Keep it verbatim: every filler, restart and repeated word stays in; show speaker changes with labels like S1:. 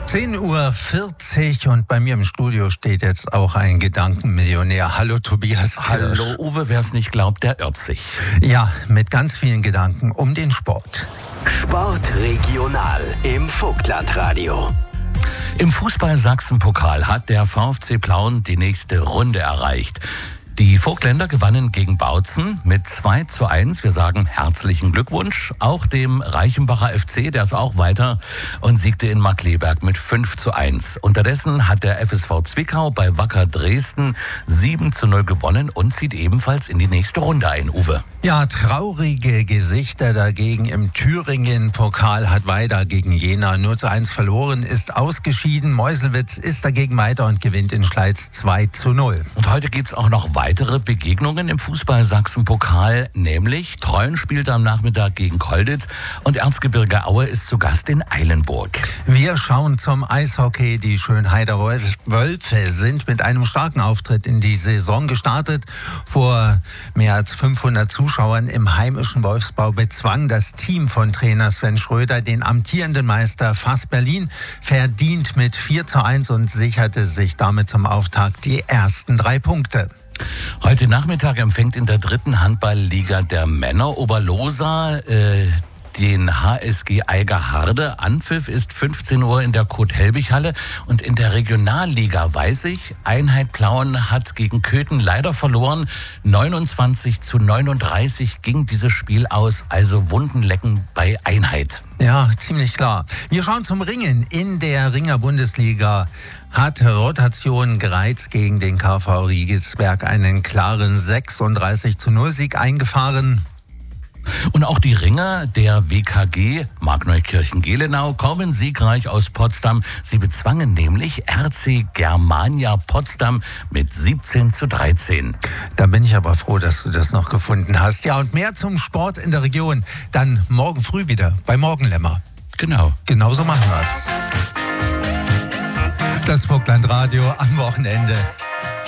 S1: zehn Uhr vierzig und bei mir im Studio steht jetzt auch ein Gedankenmillionär. Hallo Tobias Kirsch.
S2: Hallo Uwe, wer es nicht glaubt, der irrt sich.
S1: Ja, mit ganz vielen Gedanken um den Sport.
S3: Sport regional im Vogtlandradio.
S2: Im Fußball-Sachsen-Pokal hat der VfC Plauen die nächste Runde erreicht. Die Vogtländer gewannen gegen Bautzen mit zwei zu eins. Wir sagen herzlichen Glückwunsch. Auch dem Reichenbacher F C, der ist auch weiter und siegte in Markkleeberg mit fünf zu eins. Unterdessen hat der F S V Zwickau bei Wacker Dresden sieben zu null gewonnen und zieht ebenfalls in die nächste Runde ein, Uwe.
S1: Ja, traurige Gesichter dagegen im Thüringen-Pokal hat Weida gegen Jena null zu eins verloren, ist ausgeschieden. Meuselwitz ist dagegen weiter und gewinnt in Schleiz zwei zu null.
S2: Und heute gibt's auch noch weitere Begegnungen im Fußball-Sachsen-Pokal, nämlich Treuen spielt am Nachmittag gegen Kolditz und Erzgebirge Aue ist zu Gast in Eilenburg.
S1: Wir schauen zum Eishockey. Die Schönheider Wölfe sind mit einem starken Auftritt in die Saison gestartet. Vor mehr als fünfhundert Zuschauern im heimischen Wolfsbau bezwang das Team von Trainer Sven Schröder den amtierenden Meister F A S Berlin verdient mit vier zu eins und sicherte sich damit zum Auftakt die ersten drei Punkte.
S2: Heute Nachmittag empfängt in der dritten Handballliga der Männer Oberlosa äh, den H S G Eigerharde. Anpfiff ist fünfzehn Uhr in der Kurt-Helbig-Halle. Und in der Regionalliga weiß ich, Einheit Plauen hat gegen Köthen leider verloren. neunundzwanzig zu neununddreißig ging dieses Spiel aus, also Wundenlecken bei Einheit.
S1: Ja, ziemlich klar. Wir schauen zum Ringen. In der Ringer-Bundesliga hat Rotation Greiz gegen den K V Riegelsberg einen klaren sechsunddreißig zu null Sieg eingefahren.
S2: Und auch die Ringer der W K G Markneukirchen-Gelenau kommen siegreich aus Potsdam. Sie bezwangen nämlich R C Germania Potsdam mit siebzehn zu dreizehn.
S1: Da bin ich aber froh, dass du das noch gefunden hast. Ja, und mehr zum Sport in der Region dann morgen früh wieder bei Morgenlämmer.
S2: Genau.
S1: Genauso machen wir's. Das Vogtlandradio am Wochenende.